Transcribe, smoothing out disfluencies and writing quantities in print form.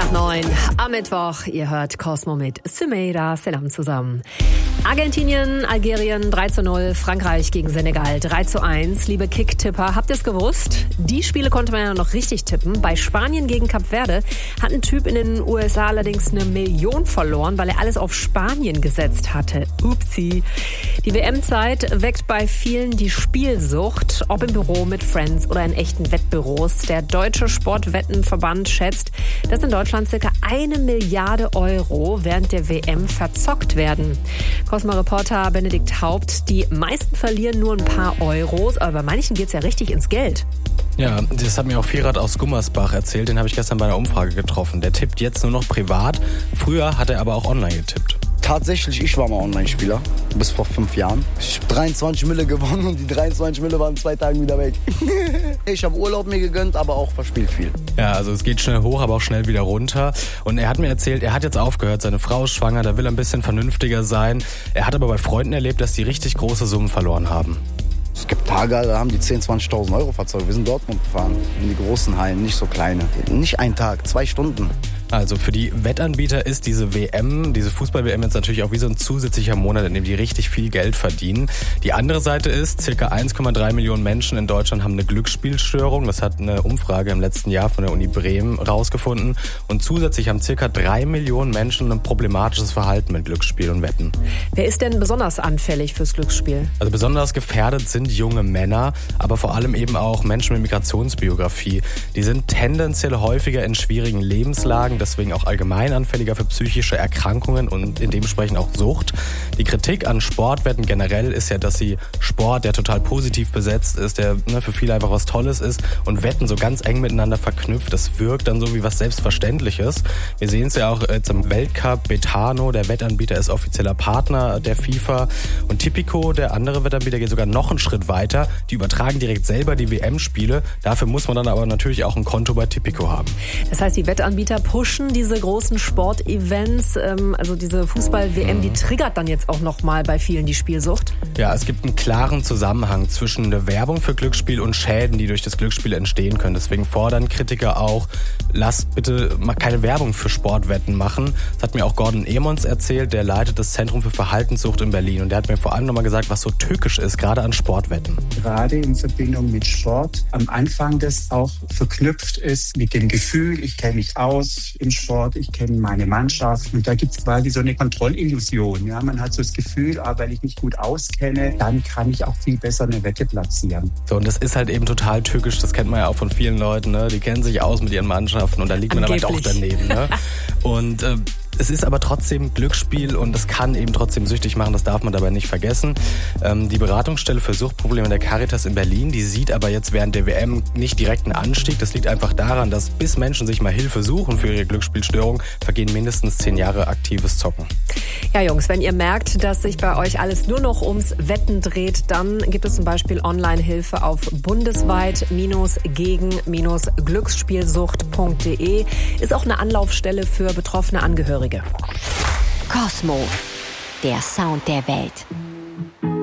9 am Mittwoch. Ihr hört Cosmo mit Sümeira Selam zusammen. Argentinien, Algerien 3:0, Frankreich gegen Senegal 3:1. Liebe Kick-Tipper, habt ihr es gewusst? Die Spiele konnte man ja noch richtig tippen. Bei Spanien gegen Kap Verde hat ein Typ in den USA allerdings 1 Million verloren, weil er alles auf Spanien gesetzt hatte. Upsi. Die WM-Zeit weckt bei vielen die Spielsucht, ob im Büro mit Friends oder in echten Wettbüros. Der Deutsche Sportwettenverband schätzt, dass in Deutschland ca. 1 Milliarde Euro während der WM verzockt werden. Cosmo-Reporter Benedikt Haupt, die meisten verlieren nur ein paar Euros, aber bei manchen geht's ja richtig ins Geld. Ja, das hat mir auch Ferhat aus Gummersbach erzählt, den habe ich gestern bei einer Umfrage getroffen. Der tippt jetzt nur noch privat, früher hat er aber auch online getippt. Tatsächlich, ich war mal Online-Spieler, bis vor 5 Jahren. Ich habe 23 Mille gewonnen und die 23 Mille waren in 2 Tagen wieder weg. Ich habe Urlaub mir gegönnt, aber auch verspielt viel. Ja, also es geht schnell hoch, aber auch schnell wieder runter. Und er hat mir erzählt, er hat jetzt aufgehört, seine Frau ist schwanger, da will er ein bisschen vernünftiger sein. Er hat aber bei Freunden erlebt, dass die richtig große Summen verloren haben. Es gibt Tage, da haben die 10.000, 20.000 Euro verzockt. Wir sind Dortmund gefahren, in die großen Hallen, nicht so kleine. Nicht ein Tag, 2 Stunden. Also für die Wettanbieter ist diese WM, diese Fußball-WM jetzt natürlich auch wie so ein zusätzlicher Monat, in dem die richtig viel Geld verdienen. Die andere Seite ist, ca. 1,3 Millionen Menschen in Deutschland haben eine Glücksspielstörung. Das hat eine Umfrage im letzten Jahr von der Uni Bremen rausgefunden. Und zusätzlich haben ca. 3 Millionen Menschen ein problematisches Verhalten mit Glücksspiel und Wetten. Wer ist denn besonders anfällig fürs Glücksspiel? Also besonders gefährdet sind junge Männer, aber vor allem eben auch Menschen mit Migrationsbiografie. Die sind tendenziell häufiger in schwierigen Lebenslagen, deswegen auch allgemein anfälliger für psychische Erkrankungen und dementsprechend auch Sucht. Die Kritik an Sportwetten generell ist ja, dass sie Sport, der total positiv besetzt ist, der für viele einfach was Tolles ist und Wetten so ganz eng miteinander verknüpft. Das wirkt dann so wie was Selbstverständliches. Wir sehen es ja auch jetzt im Weltcup. Betano, der Wettanbieter, ist offizieller Partner der FIFA und Tipico, der andere Wettanbieter, geht sogar noch einen Schritt weiter. Die übertragen direkt selber die WM-Spiele. Dafür muss man dann aber natürlich auch ein Konto bei Tipico haben. Das heißt, die Wettanbieter pushen diese großen Sportevents, also diese Fußball-WM, die triggert dann jetzt auch nochmal bei vielen die Spielsucht? Ja, es gibt einen klaren Zusammenhang zwischen der Werbung für Glücksspiel und Schäden, die durch das Glücksspiel entstehen können. Deswegen fordern Kritiker auch, lasst bitte mal keine Werbung für Sportwetten machen. Das hat mir auch Gordon Emons erzählt, der leitet das Zentrum für Verhaltenssucht in Berlin. Und der hat mir vor allem nochmal gesagt, was so tückisch ist, gerade an Sportwetten. Gerade in Verbindung mit Sport. Am Anfang das auch verknüpft ist mit dem Gefühl, ich kenne mich aus im Sport, ich kenne meine Mannschaft. Und da gibt es quasi so eine Kontrollillusion. Ja, man hat so das Gefühl, weil ich mich gut auskenne, dann kann ich auch viel besser eine Wette platzieren. So, und das ist halt eben total tückisch. Das kennt man ja auch von vielen Leuten. Ne? Die kennen sich aus mit ihren Mannschaften und da liegt man aber doch daneben. Ne? Und es ist aber trotzdem Glücksspiel und es kann eben trotzdem süchtig machen, das darf man dabei nicht vergessen. Die Beratungsstelle für Suchtprobleme der Caritas in Berlin, die sieht aber jetzt während der WM nicht direkt einen Anstieg. Das liegt einfach daran, dass bis Menschen sich mal Hilfe suchen für ihre Glücksspielstörung, vergehen mindestens 10 Jahre aktives Zocken. Ja, Jungs, wenn ihr merkt, dass sich bei euch alles nur noch ums Wetten dreht, dann gibt es zum Beispiel Online-Hilfe auf bundesweit-gegen-glücksspielsucht.de. Ist auch eine Anlaufstelle für betroffene Angehörige. Cosmo, der Sound der Welt.